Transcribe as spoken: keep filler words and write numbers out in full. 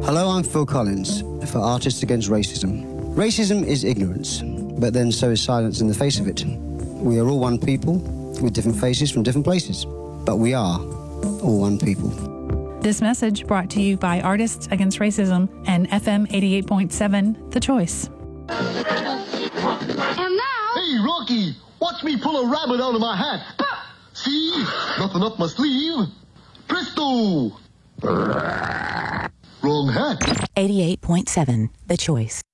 Hello, I'm Phil Collins for Artists Against Racism. Racism is ignorance, but then so is silence in the face of it. We are all one people with different faces from different places, but we are all one people. This message brought to you by Artists Against Racism and F M eighty-eight point seven, The Choice. And now... Hey, Rocky, watch me pull a rabbit out of my hat. See? Nothing up my sleeve. Presto! Wrong hat. eighty-eight point seven, The Choice.